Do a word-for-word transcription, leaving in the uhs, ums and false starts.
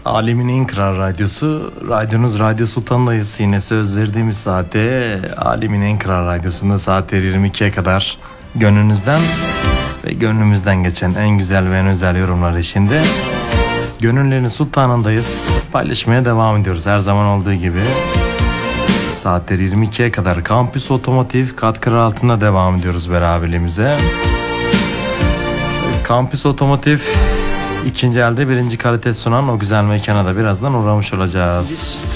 Alemin en kral radyosu. Radyonuz Radyo Sultan'dayız. Yine söz verdiğimiz saatte Alemin en kral radyosunda saatler yirmi ikiye kadar gönlünüzden ve gönlümüzden geçen en güzel ve en özel yorumlar eşliğinde gönüllerin sultanındayız. Paylaşmaya devam ediyoruz her zaman olduğu gibi. Saatler yirmi ikiye kadar Kampüs Otomotiv katkıları altında devam ediyoruz beraberliğimize. Kampüs Otomotiv İkinci elde birinci kalite sunan o güzel mekana da birazdan uğramış olacağız.